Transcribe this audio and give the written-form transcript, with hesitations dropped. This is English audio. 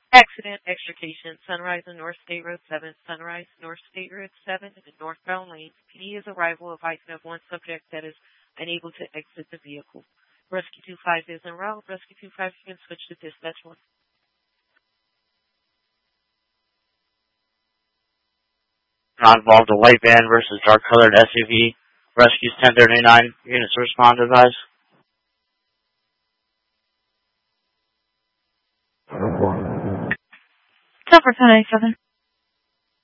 Accident extrication, Sunrise and North State Road 7, Sunrise, North State Road 7, and northbound lanes. PD is arrival advising of one subject that is unable to exit the vehicle. Rescue 25 is en route. Rescue 25 can switch to dispatch 1. Not involved, a white van versus dark-colored SUV. Rescues 1039. Units respond, advise. 10 for 1087.